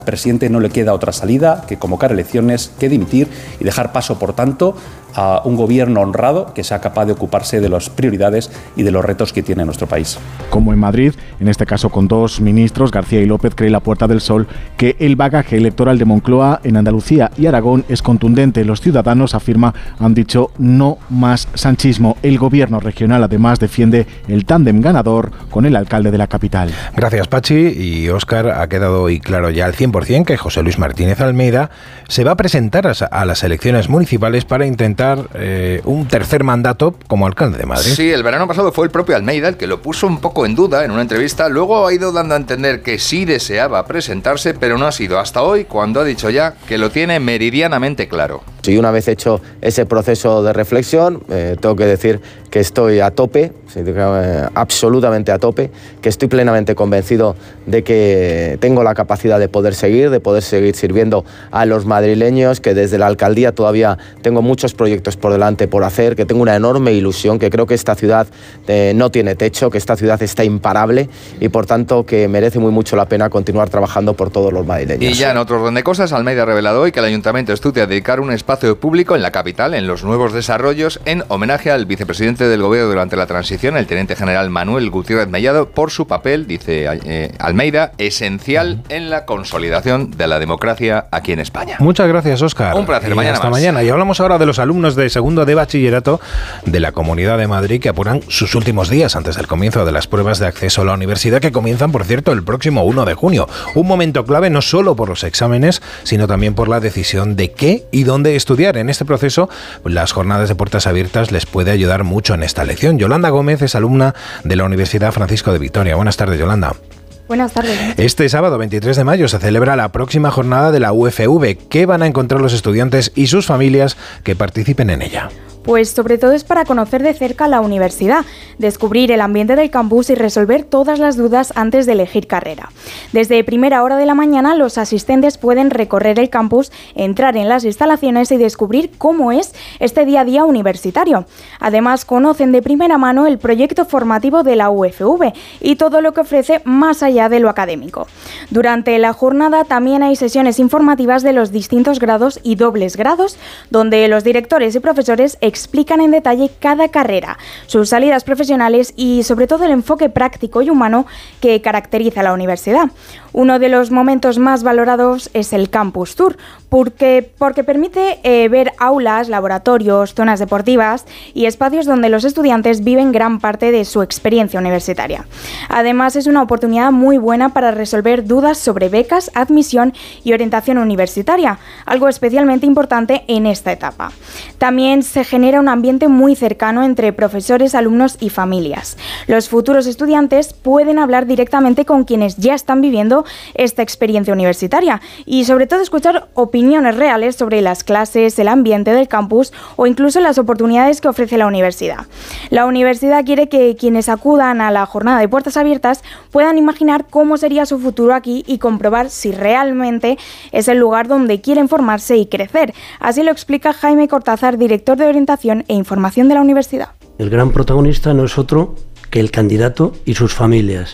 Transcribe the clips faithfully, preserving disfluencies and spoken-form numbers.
Al presidente no le queda otra salida que convocar elecciones, que dimitir y dejar paso, por tanto, a un gobierno honrado que sea capaz de ocuparse de las prioridades y de los retos que tiene nuestro país. Como en Madrid, en este caso con dos ministros, García y López, cree la Puerta del Sol que el bagaje electoral de Moncloa en Andalucía y Aragón es contundente. Los ciudadanos, afirma, han dicho no más sanchismo. El gobierno regional además defiende el tándem ganador con el alcalde de la capital. Gracias, Pachi. Y Óscar, ha quedado hoy claro ya al cien por ciento que José Luis Martínez Almeida se va a presentar a las elecciones municipales para intentar eh, un tercer mandato como alcalde de Madrid. Sí, el verano pasado fue el propio Almeida el que lo puso un poco en duda en una entrevista. Luego ha ido dando a entender que sí deseaba presentarse, pero no ha sido hasta hoy cuando ha dicho ya que lo tiene meridianamente claro. Y una vez hecho ese proceso de reflexión, eh, tengo que decir que estoy a tope, eh, absolutamente a tope, que estoy plenamente convencido de que tengo la capacidad de poder seguir, de poder seguir sirviendo a los madrileños, que desde la alcaldía todavía tengo muchos proyectos por delante por hacer, que tengo una enorme ilusión, que creo que esta ciudad eh, no tiene techo, que esta ciudad está imparable y por tanto que merece muy mucho la pena continuar trabajando por todos los madrileños. Y ya en otro orden de cosas, Almeida ha revelado hoy que el ayuntamiento estudia dedicar un espacio espacio público en la capital, en los nuevos desarrollos, en homenaje al vicepresidente del gobierno durante la transición, el teniente general Manuel Gutiérrez Mellado, por su papel, dice eh, Almeida, esencial en la consolidación de la democracia aquí en España. Muchas gracias, Óscar. Un placer, y mañana hasta más. mañana. Y hablamos ahora de los alumnos de segundo de bachillerato de la Comunidad de Madrid que apuran sus últimos días antes del comienzo de las pruebas de acceso a la universidad, que comienzan, por cierto, el próximo uno de junio. Un momento clave no solo por los exámenes, sino también por la decisión de qué y dónde estudiar. En este proceso, las jornadas de puertas abiertas les puede ayudar mucho en esta lección. Yolanda Gómez es alumna de la Universidad Francisco de Vitoria. Buenas tardes, Yolanda. Buenas tardes. Este sábado veintitrés de mayo se celebra la próxima jornada de la U F V. ¿Qué van a encontrar los estudiantes y sus familias que participen en ella? Pues sobre todo es para conocer de cerca la universidad, descubrir el ambiente del campus y resolver todas las dudas antes de elegir carrera. Desde primera hora de la mañana los asistentes pueden recorrer el campus, entrar en las instalaciones y descubrir cómo es este día a día universitario. Además conocen de primera mano el proyecto formativo de la U F V y todo lo que ofrece más allá de lo académico. Durante la jornada también hay sesiones informativas de los distintos grados y dobles grados, donde los directores y profesores explican en detalle cada carrera, sus salidas profesionales y sobre todo el enfoque práctico y humano que caracteriza a la universidad. Uno de los momentos más valorados es el Campus Tour, porque, porque permite eh, ver aulas, laboratorios, zonas deportivas y espacios donde los estudiantes viven gran parte de su experiencia universitaria. Además, es una oportunidad muy buena para resolver dudas sobre becas, admisión y orientación universitaria, algo especialmente importante en esta etapa. También se genera un ambiente muy cercano entre profesores, alumnos y familias. Los futuros estudiantes pueden hablar directamente con quienes ya están viviendo esta experiencia universitaria y sobre todo escuchar opiniones reales sobre las clases, el ambiente del campus o incluso las oportunidades que ofrece la universidad. La universidad quiere que quienes acudan a la jornada de puertas abiertas puedan imaginar cómo sería su futuro aquí y comprobar si realmente es el lugar donde quieren formarse y crecer. Así lo explica Jaime Cortázar, director de Orientación e Información de la universidad. El gran protagonista no es otro que el candidato y sus familias.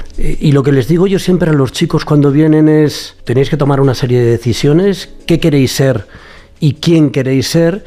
Y lo que les digo yo siempre a los chicos cuando vienen es, tenéis que tomar una serie de decisiones, qué queréis ser y quién queréis ser,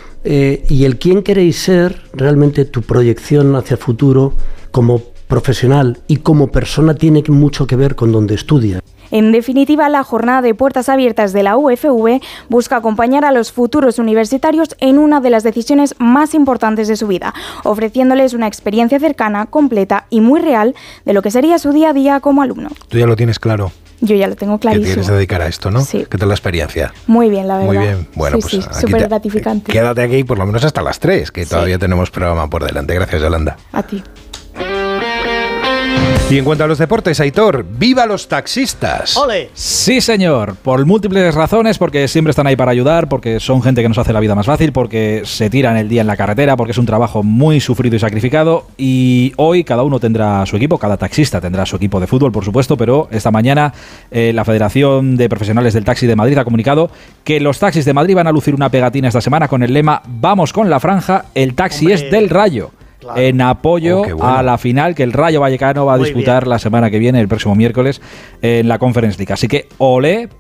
eh, y el quién queréis ser, realmente tu proyección hacia el futuro como profesional y como persona tiene mucho que ver con donde estudias. En definitiva, la jornada de puertas abiertas de la U F V busca acompañar a los futuros universitarios en una de las decisiones más importantes de su vida, ofreciéndoles una experiencia cercana, completa y muy real de lo que sería su día a día como alumno. Tú ya lo tienes claro. Yo ya lo tengo clarísimo. Que tienes que dedicar a esto, ¿no? Sí. ¿Qué tal la experiencia? Muy bien, la verdad. Muy bien. Bueno, sí, pues sí, súper gratificante. Quédate aquí por lo menos hasta las tres, que sí. todavía tenemos programa por delante. Gracias, Yolanda. A ti. Y en cuanto a los deportes, Aitor, ¡viva los taxistas! ¡Ole! Sí, señor, por múltiples razones, porque siempre están ahí para ayudar, porque son gente que nos hace la vida más fácil, porque se tiran el día en la carretera, porque es un trabajo muy sufrido y sacrificado, y hoy cada uno tendrá su equipo, cada taxista tendrá su equipo de fútbol, por supuesto, pero esta mañana eh, la Federación de Profesionales del Taxi de Madrid ha comunicado que los taxis de Madrid van a lucir una pegatina esta semana con el lema «Vamos con la franja, el taxi ¡Hombre! Es del Rayo». Claro. En apoyo oh, bueno. a la final que el Rayo Vallecano va a Muy disputar bien. la semana que viene, el próximo miércoles, en la Conference League. Así que olé